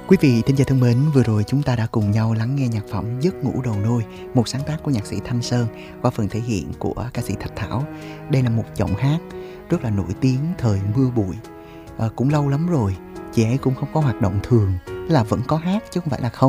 Quý vị thính giả thân mến, vừa rồi chúng ta đã cùng nhau lắng nghe nhạc phẩm Giấc ngủ đầu nôi, một sáng tác của nhạc sĩ Thanh Sơn qua phần thể hiện của ca sĩ Thạch Thảo. Đây là một giọng hát rất là nổi tiếng thời mưa bụi. Cũng lâu lắm rồi, chị ấy cũng không có hoạt động thường, là vẫn có hát chứ không phải là không.